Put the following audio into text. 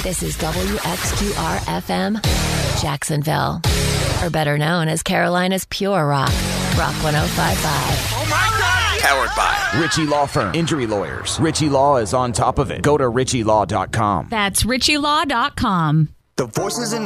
This is WXQR-FM, Jacksonville. Or better known as Carolina's Pure Rock, Rock 105.5. Oh my God! Powered by Ritchie Law Firm. Injury lawyers. Ritchie Law is on top of it. Go to RitchieLaw.com. That's RitchieLaw.com. The voices in